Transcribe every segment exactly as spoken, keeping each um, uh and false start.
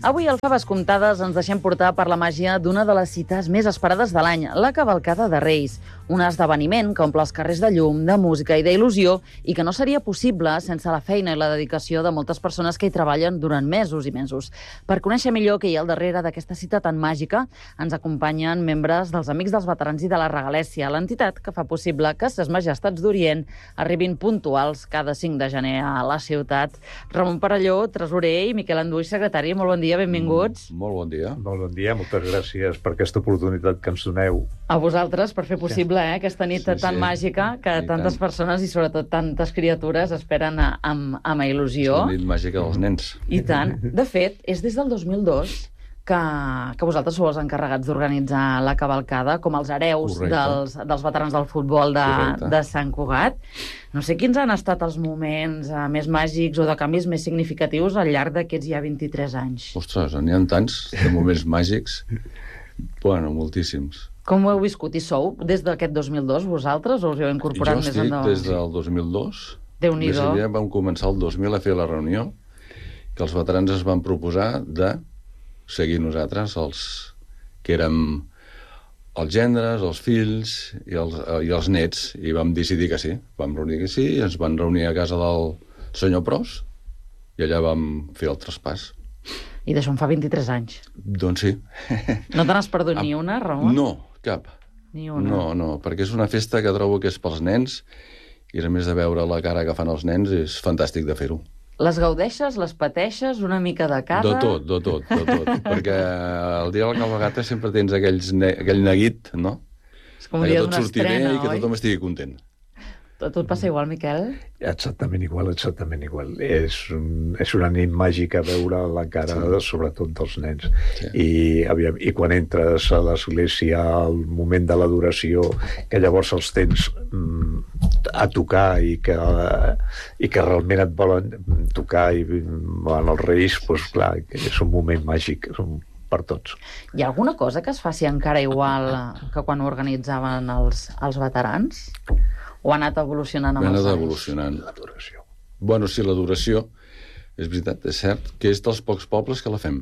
Avui al Faves Comptades ens deixem portar per la màgia d'una de les cites més esperades de l'any, la Cavalcada de Reis, un esdeveniment que omple els carrers de llum, de música i d'il·lusió i que no seria possible sense la feina i la dedicació de moltes persones que hi treballen durant mesos i mesos. Per conèixer millor què hi ha al darrere d'aquesta cita tan màgica, ens acompanyen membres dels Amics dels Veterans i de la Regalèssia, l'entitat que fa possible que Ses Majestats d'Orient arribin puntuals cada cinc de gener a la ciutat. Ramon Perelló, tresorer, i Miquel Anduix, secretari, molt bon dia, benvinguts. Mm, molt bon dia. Molt bon dia, moltes gràcies per aquesta oportunitat que ens doneu. A vosaltres, per fer possible eh, aquesta nit sí, tan sí. màgica que I tantes tant. persones i sobretot tantes criatures esperen a, amb, amb il·lusió. És la nit màgica dels nens. I tant. De fet, és des del dos mil dos que, que vosaltres sou els encarregats d'organitzar la cavalcada, com els hereus dels, dels veterans del futbol de, de Sant Cugat. No sé quins han estat els moments eh, més màgics o de canvis més significatius al llarg d'aquests ja vint-i-tres anys. Ostres, n'hi ha tants de moments màgics. Bueno, moltíssims. Com ho heu viscut? I sou des d'aquest dos mil dos vosaltres o us heu incorporat més endavant? Jo estic des del dos mil dos. Déu-n'hi-do. Més aviat vam començar el dos mil a fer la reunió que els veterans es van proposar de seguir nosaltres, els que érem els gendres, els fills i els, i els nets, i vam decidir que sí. Vam reunir que sí, ens van reunir a casa del senyor Pros i allà vam fer el traspàs. I d'això en fa vint-i-tres anys. Doncs sí. No te n'has perdut ni una, Ramon? No, cap. Ni una? No, no, perquè és una festa que trobo que és pels nens i a més de veure la cara que fan els nens és fantàstic de fer-ho. Les gaudeixes, les pateixes, una mica de cada... De tot, de tot, de tot. Perquè el dia de la cavalgata sempre tens aquells ne aquell neguit, no? És com un dia d'una estrena, oi? I que tothom estigui content. A tu et passa igual, Miquel? Exactament igual, exactament igual. És, un, és una nit màgica veure la cara, sí. sobretot dels nens. Sí. I, aviam, I quan entres a l'església, al moment de l'adoració, que llavors els tens mm, a tocar i que, i que realment et volen tocar i bueno, els reis, doncs clar, és un moment màgic, és un per tots. Hi ha alguna cosa que es faci encara igual que quan ho organitzaven els, els veterans? O ha anat evolucionant amb els anys? Ha anat evolucionant. L'adoració. Bueno, sí, l'adoració, és veritat, és cert, que és dels pocs pobles que la fem.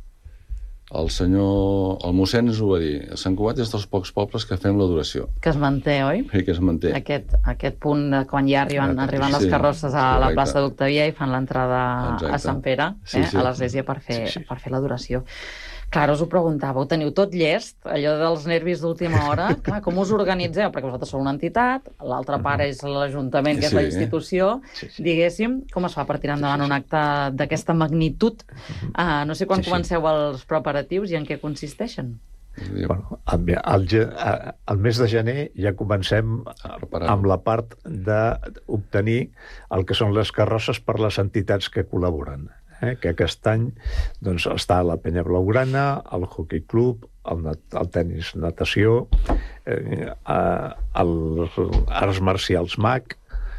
El senyor, el mossèn ens ho va dir, a Sant Cugat és dels pocs pobles que fem l'adoració. Que es manté, oi? Sí, que es manté. Aquest, aquest punt de quan ja arriben, arriben sí, les carrosses a la plaça d'Octavià i fan l'entrada a Sant Pere, sí, eh, sí. a l'església per fer, sí, sí. per fer l'adoració. Clar, us ho preguntàveu, teniu tot llest, allò dels nervis d'última hora, clar, com us organitzeu? Perquè vosaltres sou una entitat, l'altra part és l'Ajuntament, que és sí, la institució, sí, sí. diguéssim, com es fa per tirar endavant sí, sí. un acte d'aquesta magnitud? Uh, no sé quan sí, comenceu sí. els preparatius i en què consisteixen. Bueno, al, al, al mes de gener ja comencem amb la part d'obtenir el que són les carrosses per les entitats que col·laboren. Eh, que aquest any doncs, està la Penya Blaugrana, el Hockey Club, el, el tenis natació, eh, els arts marcials M A C,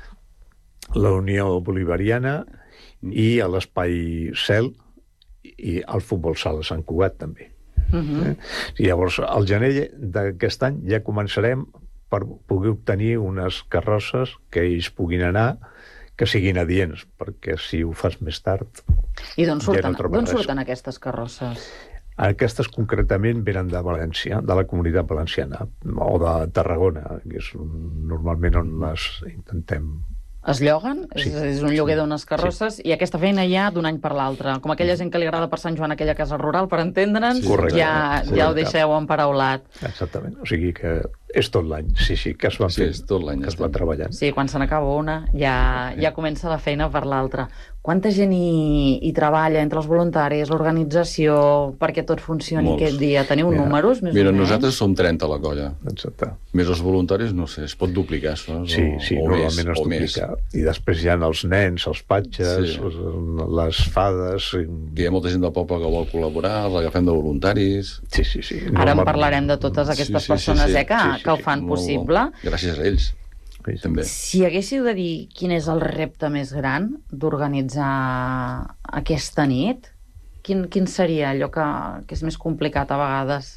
la Unió Bolivariana i l'Espai Cel i el futbol sala Sant Cugat també. Uh-huh. eh? I llavors, al gener d'aquest any ja començarem per poder obtenir unes carrosses que ells puguin anar, que siguin adients, perquè si ho fas més tard... I d'on surten, ja no d'on surten aquestes carrosses? Aquestes concretament venen de València, de la Comunitat Valenciana, o de Tarragona, que és normalment on les intentem... Es lloguen? Sí. És, és un lloguer d'unes carrosses, sí. I aquesta feina ja d'un any per l'altre. Com aquella gent que li agrada per Sant Joan aquella casa rural, per entendre'ns, sí, ja, correcte. Ja ho deixeu emparaulat. Exactament, o sigui que és tot l'any, sí, sí, que es va sí, fent, tot l'any que es va treballant. Sí, quan se n'acaba una ja, ja comença la feina per l'altra. Quanta gent hi, hi treballa entre els voluntaris, l'organització, perquè tot funcioni Molts. Aquest dia? Teniu mira, números, més mira, o menys? Mira, nosaltres som trenta a la colla. Exacte. Més els voluntaris, no sé, es pot duplicar, això? Sí, o, sí, o normalment més, es duplica. I després hi ha els nens, els patges, sí. les fades... I... Hi ha molta gent del poble que vol col·laborar, els agafem de voluntaris... Sí, sí, sí. Ara en parlarem de totes aquestes sí, sí, persones sí, sí. Eh, que, sí, sí, que ho fan sí, possible. Molt, gràcies a ells. Sí, també. Si haguéssiu de dir quin és el repte més gran d'organitzar aquesta nit, quin, quin seria allò que, que és més complicat a vegades?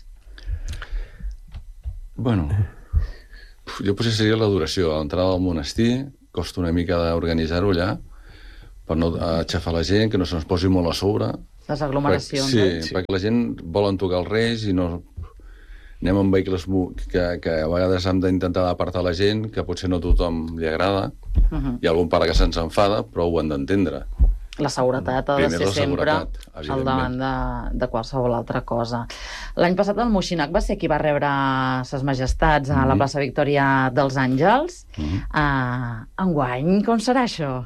Bueno, jo potser seria l'adoració. A l'entrada del monestir costa una mica d'organitzar-ho allà per no aixafar la gent, que no se'ns posi molt a sobre, les aglomeracions. Sí, eh? sí, perquè la gent volen tocar els Reis i no... Anem amb vehicles que, que a vegades hem d'intentar apartar la gent, que potser no a tothom li agrada. Uh -huh. Hi ha algun pare que se'ns enfada, però ho han d'entendre. La seguretat ha de Primer ser sempre al davant de, de qualsevol altra cosa. L'any passat el Moixinac va ser qui va rebre ses majestats a la plaça Victòria dels Àngels. Mm-hmm. Uh, enguany, com serà això?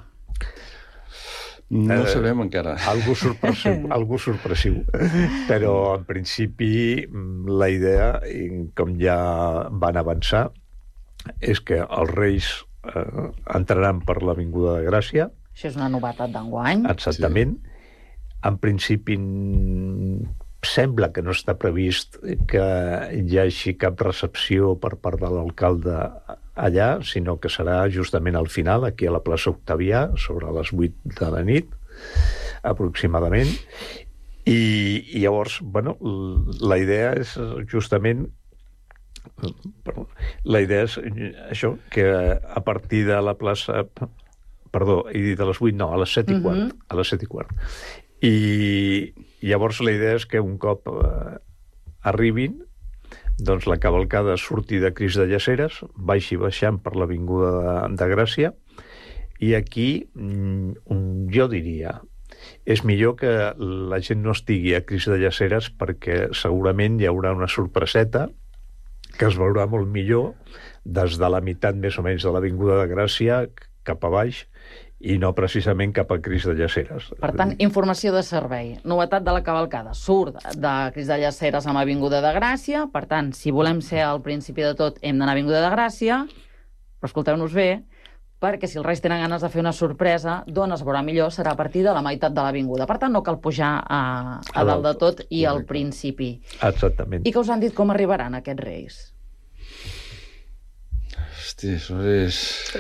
No eh, sabem encara. Algú sorpressiu, algú sorpressiu. Però, en principi, la idea, com ja van avançar, és que els Reis eh, entraran per l'Avinguda de Gràcia. Això és una novetat d'enguany. Exactament. Sí. En principi, sembla que no està previst que hi hagi cap recepció per part de l'alcalde allà, sinó que serà justament al final, aquí a la plaça Octavià, sobre les vuit de la nit, aproximadament. I, i llavors, bueno, la idea és justament... La idea és això, que a partir de la plaça... Perdó, he dit a les vuit, no, a les set i quart. Uh-huh. A les set i quart. I llavors la idea és que un cop eh, arribin, doncs la cavalcada surti de Crist de Llaceres, baixi baixant per l'Avinguda de, de Gràcia, i aquí, mm, jo diria, és millor que la gent no estigui a Crist de Llaceres perquè segurament hi haurà una sorpreseta que es veurà molt millor des de la meitat més o menys de l'Avinguda de Gràcia cap a baix, i no precisament cap a Crist de Llaceres. Per tant, informació de servei. Novetat de la cavalcada. Surt de Crist de Llaceres amb Avinguda de Gràcia. Per tant, si volem ser al principi de tot, hem d'anar a Avinguda de Gràcia. Però escolteu-nos bé, perquè si els Reis tenen ganes de fer una sorpresa, d'on es veurà millor serà a partir de la meitat de l'Avinguda. Per tant, no cal pujar a, a dalt de tot i al principi. Exactament. I que us han dit com arribaran aquests Reis? Hosti, això és...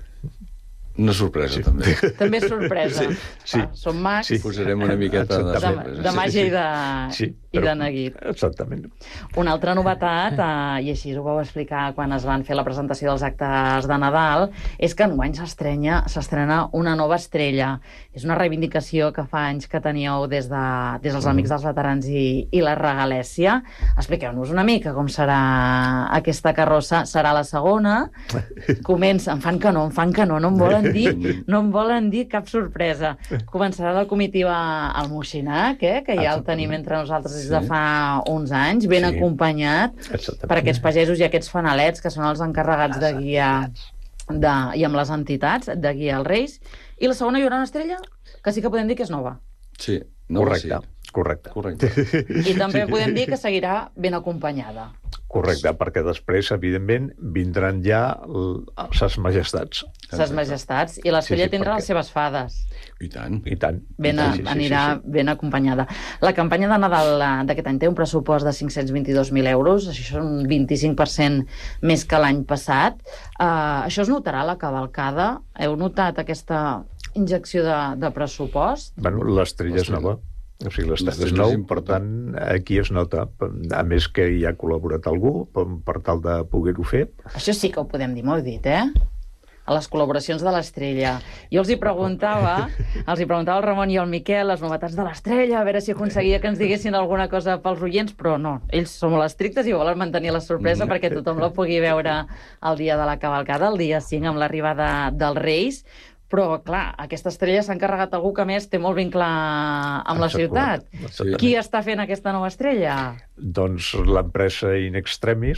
Una sorpresa, sí. també. També és sorpresa. Sí, sí. Va, som mags. Sí. Posarem una miqueta de sorpresa. De, de màgia sí, sí. i de, sí, i de neguit. Exactament. Una altra novetat, eh, i així ho vau explicar quan es van fer la presentació dels actes de Nadal, és que enguany s'estrena s'estrena una nova estrella. És una reivindicació que fa anys que teníeu des, de, des dels Amics dels Veterans i, i la Regalèssia. Expliqueu-nos una mica com serà aquesta carrossa. Serà la segona. Comença, em fan que no, em fan que no, no em volen dir, no em volen dir cap sorpresa. Començarà la comitiva al Moixinac, eh, que ja el tenim entre nosaltres des de fa uns anys, ben sí. acompanyat per aquests pagesos i aquests fanalets que són els encarregats de guiar de, i amb les entitats de guiar els Reis. I la segona hi haurà una estrella que sí que podem dir que és nova. Sí, nova. Correcte. Sí. Correcte. Correcte. I també sí. podem dir que seguirà ben acompanyada. Correcte, perquè després, evidentment, vindran ja ses majestats. Ses majestats. I l'estrella sí, sí, tindrà perquè... les seves fades. I tant. I tant. Ben a, sí, sí, anirà sí, sí. ben acompanyada. La campanya de Nadal d'aquest any té un pressupost de cinc-cents vint-i-dos mil euros. Això és un vint-i-cinc per cent més que l'any passat. Uh, això es notarà a la cavalcada? Heu notat aquesta injecció de, de pressupost? Bueno, l'estrella és nova. O sigui, l'estrella és nou, per tant, aquí es nota. A més que hi ha col·laborat algú per, per tal de poder-ho fer. Això sí que ho podem dir molt dit, eh? A les col·laboracions de l'Estrella. Jo els hi preguntava, els hi preguntava al Ramon i al Miquel les novetats de l'Estrella, a veure si aconseguia que ens diguessin alguna cosa pels oients, però no, ells són molt estrictes i volen mantenir la sorpresa perquè tothom la pugui veure el dia de la cavalcada, el dia cinc, amb l'arribada dels Reis. Però, clar, aquesta estrella s'ha encarregat algú que, més, té molt vincle amb la ciutat. Sí. Qui està fent aquesta nova estrella? Doncs l'empresa In Extremis,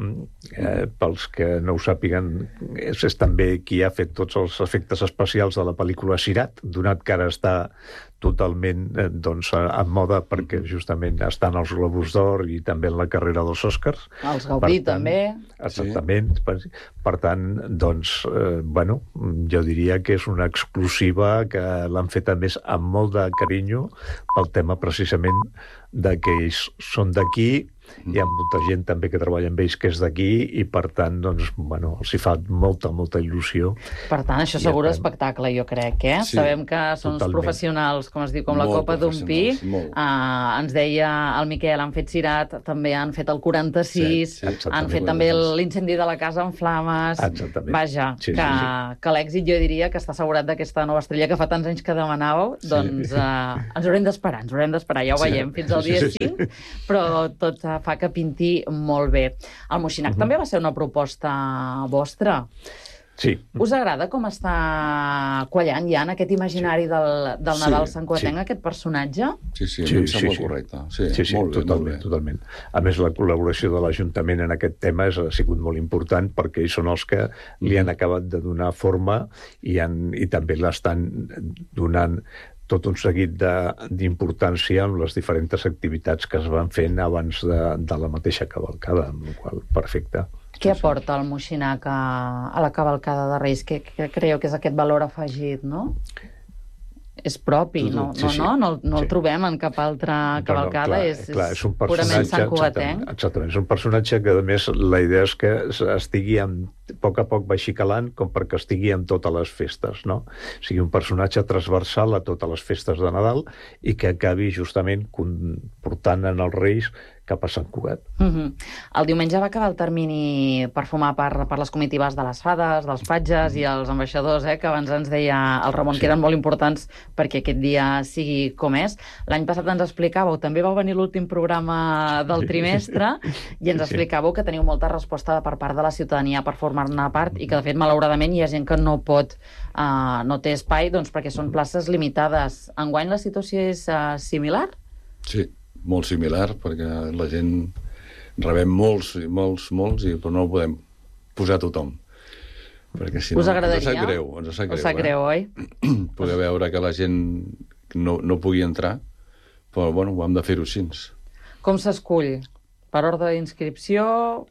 eh, pels que no ho sàpiguen, és, és també qui ha fet tots els efectes especials de la pel·lícula Sirat, donat que ara està totalment eh, doncs, en moda perquè justament estan els Globus d'Or i també en la carrera dels Oscars. Els Gaudí tant, també. Exactament. Sí. Per, per tant, doncs, eh, bueno, jo diria que és una exclusiva que l'han fet a més amb molt de carinyo pel tema precisament de que ells són d'aquí hi ha molta gent també que treballa amb ells que és d'aquí i, per tant, doncs, bueno, els hi fa molta, molta il·lusió. Per tant, això segur és espectacle, jo crec, eh? Sí, sabem que són uns professionals, com es diu, com la Copa d'un Pi. Uh, ens deia el Miquel, han fet Cirat, també han fet el quaranta-sis, sí, sí, han fet també l'incendi de la casa en flames. Exactament. Vaja, sí, que, sí, sí. que l'èxit jo diria que està assegurat d'aquesta nova estrella que fa tants anys que demanàveu, doncs sí. uh, ens haurem d'esperar, ens haurem d'esperar, ja ho veiem, sí. fins al dia cinc, però tot fa que pinti molt bé. El Moixinac uh-huh. també va ser una proposta vostra. Sí. Us agrada com està quallant ja en aquest imaginari sí. del, del Nadal sí. santcugatenc, sí. aquest personatge? Sí, sí, sí, em sembla sí, sí. correcte. Sí, sí, sí molt bé, totalment, molt bé. totalment. A més, la col·laboració de l'Ajuntament en aquest tema ha sigut molt important perquè ells són els que li han acabat de donar forma i, han, i també l'estan donant tot un seguit d'importància amb les diferents activitats que es van fent abans de, de la mateixa cavalcada, amb la qual perfecte. Què aporta el Moixinac a, a la cavalcada de Reis? Què, què creieu que és aquest valor afegit, no? És propi, no, no, sí, sí. no, no, no sí. el trobem en cap altra cavalcada, no, no, clar, és, clar, és, és un purament santcugatenc. Exactament, exactament, és un personatge que, a més, la idea és que estigui amb, a poc a poc vagi calant com perquè estigui en totes les festes, no? O sigui, un personatge transversal a totes les festes de Nadal i que acabi justament portant en els Reis cap a Sant Cugat. Uh-huh. El diumenge va acabar el termini per formar part per les comitives de les fades, dels patges i els ambaixadors, eh, que abans ens deia el Ramon, sí. que eren molt importants perquè aquest dia sigui com és. L'any passat ens explicàveu, també vau venir l'últim programa del trimestre i ens explicàveu que teniu molta resposta per part de la ciutadania per formar-ne part i que, de fet, malauradament hi ha gent que no pot, uh, no té espai, doncs perquè són places limitades. Enguany la situació és uh, similar? Sí, molt similar, perquè la gent rebem molts, molts, molts, i però no ho podem posar a tothom. Perquè si no, us agradaria? Ens sap greu, ens sap greu, us sap greu, eh? oi? Poder veure que la gent no, no pugui entrar, però bueno, ho hem de fer-ho així. Com s'escull? Per ordre d'inscripció?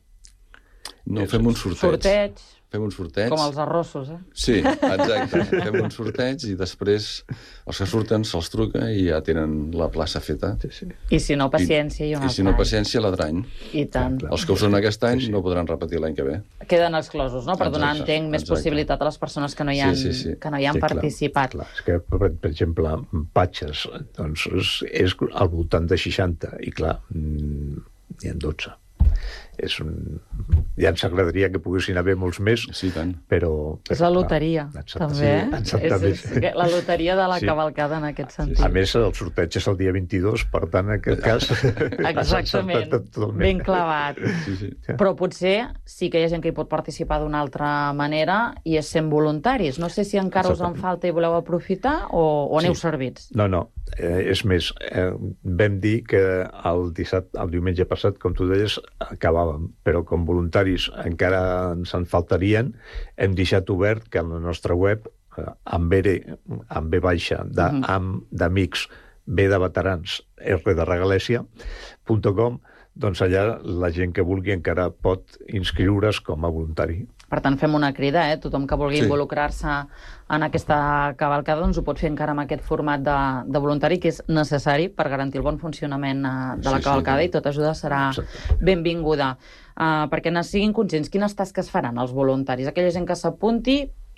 No, fem un sorteig. Sorteig? Fem un sorteig. Com els arrossos, eh? Sí, exacte. Fem un sorteig i després els que surten se'ls truca i ja tenen la plaça feta. Sí, sí. I si no, paciència i un altre any. I si no, paciència l'altre any. I tant. Clar, els que ho són aquest any sí, sí. no podran repetir l'any que ve. Queden exclosos, no? Per exacte, donar, entenc, més exacte. possibilitat a les persones que no hi han, sí, sí, sí. Que no hi han sí, participat. Clar, clar. És que, per, per exemple, Patxes, doncs, és, és al voltant de seixanta, i clar, n'hi ha dotze. És un... Ja ens agradaria que poguessin haver molts més, sí, tant. Però, però... És la loteria, clar, també. Sí, és, és la loteria de la sí. cavalcada, en aquest sentit. Sí, sí. A més, el sorteig és el dia vint-i-dos, per tant, en aquest cas... Exactament, ben clavat. Sí, sí. Però potser sí que hi ha gent que hi pot participar d'una altra manera i és sent voluntaris. No sé si encara us en falta i voleu aprofitar o, o aneu sí. servits. No, no. Eh, és més, eh, vam dir que el, dissabte, el diumenge passat, com tu deies, acabàvem, però com voluntaris encara ens en faltarien, hem deixat obert que en la nostra web, eh, amb B, amb B baixa, de, uh-huh. amb d'amics, B de veterans, R de regalèsia, .com, doncs allà la gent que vulgui encara pot inscriure's com a voluntari. Per tant, fem una crida, eh? Tothom que vulgui sí. involucrar-se en aquesta cavalcada doncs ho pot fer encara amb aquest format de, de voluntari que és necessari per garantir el bon funcionament uh, de la sí, cavalcada sí, i tota ajuda serà exacte. benvinguda. Uh, perquè ne siguin conscients, quines tasques faran els voluntaris? Aquella gent que s'apunti...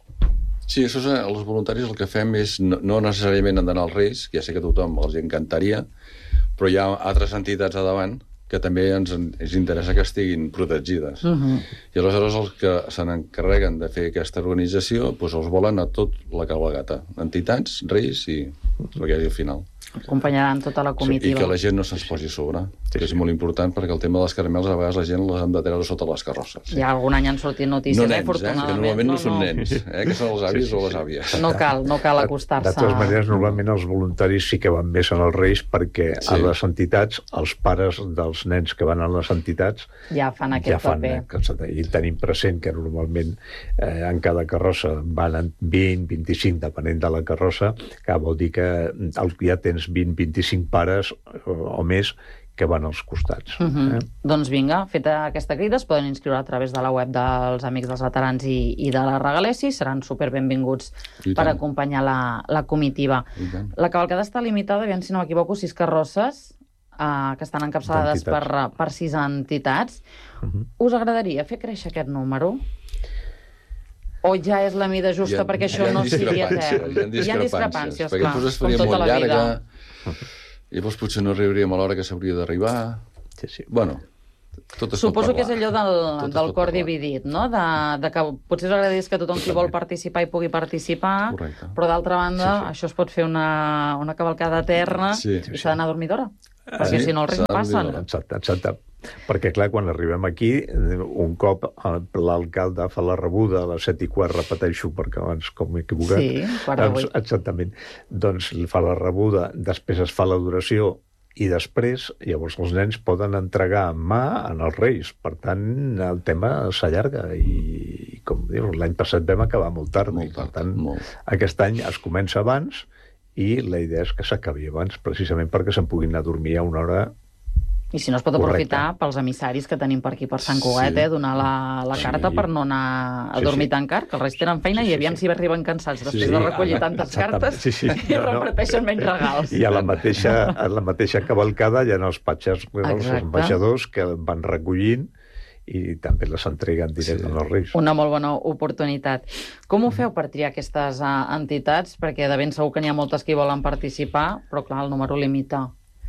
Sí, això és, els voluntaris el que fem és, no, no necessàriament han d'anar als Reis, que ja sé que a tothom els encantaria, però hi ha altres entitats a davant que també ens, ens interessa que estiguin protegides. Uh-huh. I aleshores els que se n'encarreguen de fer aquesta organització doncs els volen a tot la cavalcada. Entitats, Reis i el que hi hagi al final. Acompanyaran tota la comitiva. Sí, i que la gent no se'ns posi a sobre, sí, que és sí. molt important, perquè el tema dels caramels a vegades la gent les han de treure sota les carrosses. Sí. Ja algun any han sortit notícies, no nens, eh, afortunadament. Eh, que normalment no, no són nens, eh, que són els avis sí, sí, o les àvies. No cal, no cal acostar-se. De totes maneres, normalment els voluntaris sí que van més en els Reis perquè sí. a les entitats, els pares dels nens que van a les entitats ja fan aquest ja fan, paper. I tenim present que normalment eh, en cada carrossa van vint, vint-i-cinc, depenent de la carrossa, que vol dir que el, ja tens vint, vint-i-cinc pares o més que van als costats. Uh-huh. eh? Doncs vinga, feta aquesta crida, es poden inscriure a través de la web dels Amics dels Veterans i, i de la Regalèssia, seran super benvinguts per acompanyar la, la comitiva. La cavalcada està limitada, aviam si no m'equivoco, sis carrosses. uh, que estan encapçalades per, per sis entitats. Uh-huh. Us agradaria fer créixer aquest número? O ja és la mida justa ha, perquè això no sigui etern? Hi ha discrepàncies, hi ha discrepàncies perquè clar, es faria molt llarga, llavors potser no arribaríem a l'hora que s'hauria d'arribar. Sí, sí. Bueno, tot es Suposo pot que és allò del, del cor dividit, no? De, de que potser us agradaria que tothom qui vol participar hi pugui participar, correcte. Però d'altra banda sí, sí. això es pot fer una, una cavalcada eterna sí, sí, i s'ha d'anar a dormir d'hora. Perquè sí, si no els res no passen. Exacte, exacte. Perquè, clar, quan arribem aquí, un cop l'alcalde fa la rebuda a les set i quart, repeteixo, perquè abans com m'he equivocat. Sí, quart de vuit. Exactament. Doncs fa la rebuda, després es fa l'adoració i després, llavors, els nens poden entregar en mà en els Reis. Per tant, el tema s'allarga i, com dius, l'any passat vam acabar molt tard. Molt tard, per tant, molt. Aquest any es comença abans i la idea és que s'acabi abans, precisament perquè se'n puguin anar a dormir a una hora. I si no es pot aprofitar pels emissaris que tenim per aquí per Sant Cugat, sí. eh, donar la, la carta sí. per no anar a dormir sí, sí. tan car, que els Reis tenen feina sí, sí, i aviam sí. si arriben cansats després sí, de recollir tantes cartes sí, sí. i no, reparteixen no. menys regals. I a la mateixa, a la mateixa cavalcada hi ha els patges, els ambaixadors que van recollint i també les entreguen directe sí. als Reis. Una molt bona oportunitat. Com ho feu per triar aquestes uh, entitats? Perquè de ben segur que n'hi ha moltes que hi volen participar, però clar, el número limita.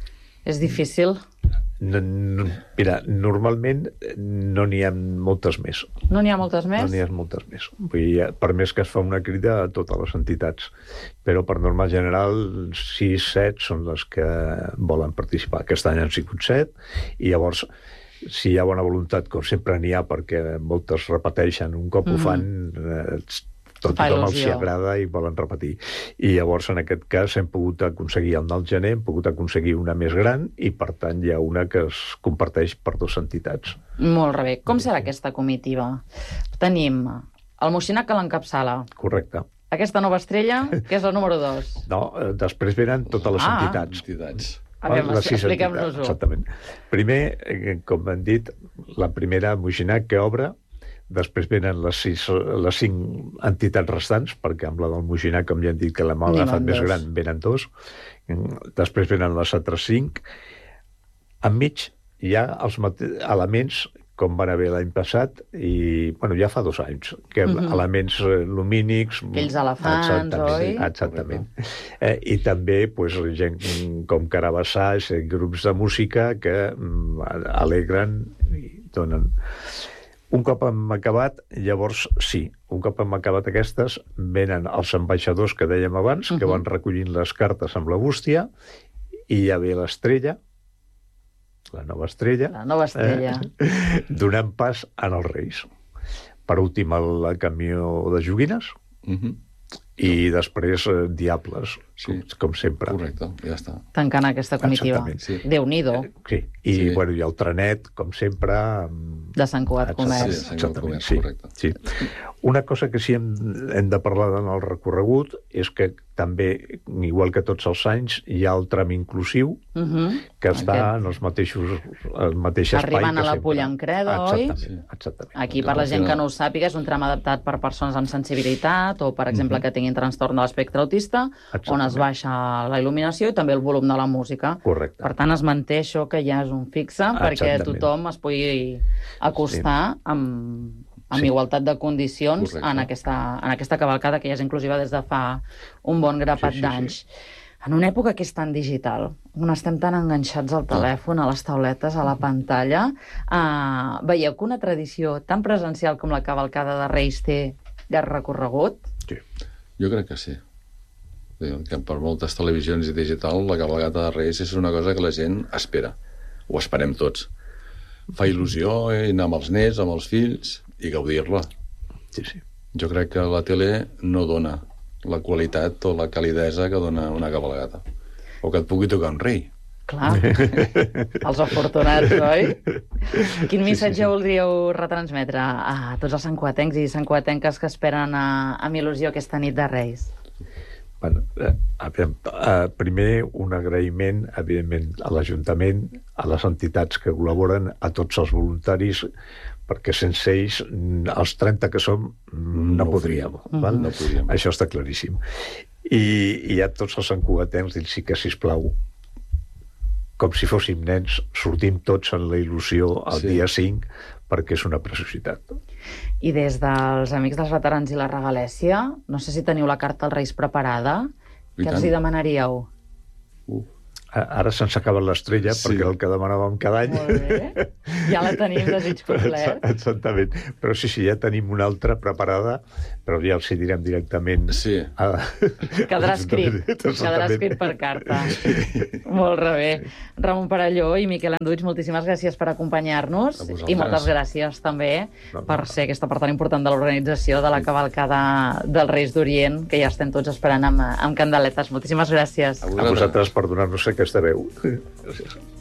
És difícil? No, no, mira, normalment no n'hi ha moltes més. No n'hi ha moltes més? No n'hi ha moltes més. Vull dir, per més que es fa una crida a totes les entitats, però per norma general sis, set són les que volen participar. Aquest any han sigut set, i llavors si hi ha bona voluntat, com sempre n'hi ha, perquè moltes repeteixen, un cop mm. ho fan, eh, tot tothom els hi agrada i volen repetir. I llavors, en aquest cas, hem pogut aconseguir el del gener, hem pogut aconseguir una més gran, i per tant hi ha una que es comparteix per dues entitats. Molt bé. Com serà aquesta comitiva? Tenim el Moixinac que l'encapçala. Correcte. Aquesta nova estrella, que és la número dos. No, després venen totes les ah. entitats. entitats. Veure, expliquem-nos-ho. Exactament. Primer, com hem dit, la primera Moixinac que obre, després venen les, sis, les cinc entitats restants, perquè amb la del Moixinac, com ja hem dit que la mà agafat més gran, venen dos. Després venen les altres cinc. Enmig hi ha els elements com van haver l'any passat, i bueno, ja fa dos anys, que uh-huh. elements lumínics... Aquells elefants, exactament, oi? Exactament. Eh, I també pues, gent com carabassars, grups de música que mm, alegren i donen... Un cop hem acabat, llavors sí, un cop hem acabat aquestes, venen els ambaixadors que dèiem abans, uh-huh. que van recollint les cartes amb la bústia, i ja ve l'estrella, la nova estrella, la nova estrella. Eh, donant pas en els Reis. Per últim, el camió de joguines, uh-huh. i després eh, diables, sí. com, com sempre. Correcte, ja està. Tancant aquesta comitiva. Sí. Déu-n'hi-do. Eh, sí, i, sí. Bueno, i el trenet, com sempre... De Sant Cugat Comerç. Sí, Sant Cugat Comerç, sí. correcte. Sí. Una cosa que sí hem, hem de parlar en el recorregut és que també, igual que tots els anys, hi ha el tram inclusiu, uh-huh. que està Aquest... en els mateixos, el mateix espai Arribant que a la sempre. Pollancreda, oi? Exactament, exactament. Aquí, per la gent que no ho sàpiga, és un tram adaptat per persones amb sensibilitat o, per exemple, uh-huh. que tinguin trastorn de l'espectre autista, exactament. On es baixa la il·luminació i també el volum de la música. Correcte. Per tant, es manté això que ja és un fixe perquè exactament. Tothom es pugui acostar sí. amb... amb sí. igualtat de condicions en aquesta, en aquesta cavalcada que ja és inclusiva des de fa un bon grapat sí, sí, d'anys. Sí. En una època que és tan digital, on estem tan enganxats al telèfon, a les tauletes, a la pantalla, eh, veieu que una tradició tan presencial com la cavalcada de Reis té llarg recorregut? Sí. Jo crec que sí. Que per moltes televisions i digital, la cavalcada de Reis és una cosa que la gent espera. Ho esperem tots. Fa il·lusió eh, anar amb els nets, amb els fills, i gaudir-la. Sí, sí. Jo crec que la tele no dona la qualitat o la calidesa que dona una cavalgada. O que et pugui tocar un rei. Clar. Els afortunats, oi? Quin missatge sí, sí, sí. voldríeu retransmetre a tots els santcugatencs i santcugatenques que esperen a, amb il·lusió aquesta nit de Reis? Bueno, eh, eh, primer, un agraïment, evidentment, a l'Ajuntament, a les entitats que col·laboren, a tots els voluntaris, perquè sense ells, els trenta que som, no, no podríem. Val? No podríem. Això està claríssim. I, i a tots els santcugatencs dir-los que, sisplau, com si fóssim nens, sortim tots en la il·lusió el Sí. dia cinc, perquè és una preciositat. I des dels Amics dels Veterans i la Regalèssia, no sé si teniu la carta als Reis preparada, I què els tant. hi demanaríeu? Uf. Ara se'ns ha acabat l'estrella, Sí. perquè era el que demanàvem cada any. Molt bé. Ja la tenim, desig complet. Exactament. Però sí, sí, ja tenim una altra preparada, però ja els hi direm directament. Sí. A... Quedarà escrit, quedarà escrit per carta. Molt bé. Ramon Perelló i Miquel Anduig, moltíssimes gràcies per acompanyar-nos A vosaltres. i moltes gràcies també No, no. per ser aquesta part tan important de l'organització de la cavalcada dels Reis d'Orient, que ja estem tots esperant amb, amb candeletes. Moltíssimes gràcies. A A vosaltres per donar-nos aquesta veu. Gràcies.